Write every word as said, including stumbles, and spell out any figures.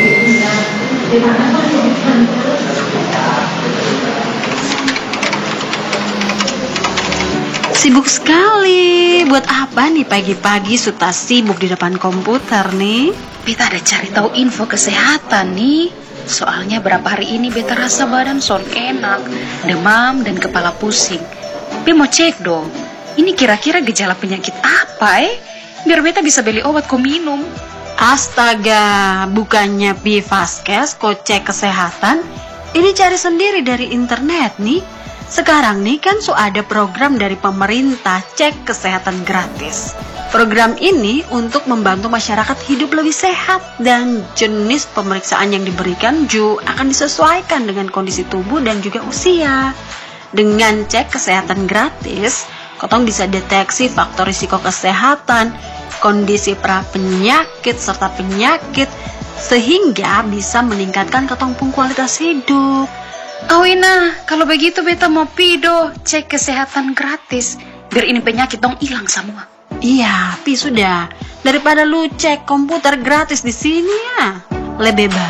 Sibuk sekali. Buat apa nih pagi-pagi Suta sibuk di depan komputer nih? Beta ada cari tahu info kesehatan nih. Soalnya berapa hari ini beta rasa badan son enak, demam dan kepala pusing. Beta mau cek dong. Ini kira-kira gejala penyakit apa eh? Biar beta bisa beli obat kau minum. Astaga, bukannya Pi Vaskes kok cek kesehatan? Ini cari sendiri dari internet nih. Sekarang nih kan so ada program dari pemerintah cek kesehatan gratis. Program ini untuk membantu masyarakat hidup lebih sehat dan jenis pemeriksaan yang diberikan juga akan disesuaikan dengan kondisi tubuh dan juga usia. Dengan cek kesehatan gratis, kotong bisa deteksi faktor risiko kesehatan, kondisi pra penyakit serta penyakit sehingga bisa meningkatkan kotong pun kualitas hidup. Awina, kalau begitu beta mau pido cek kesehatan gratis biar ini penyakit dong hilang semua. Iya, Pi sudah. Daripada lu cek komputer gratis di sini ya, lebih baik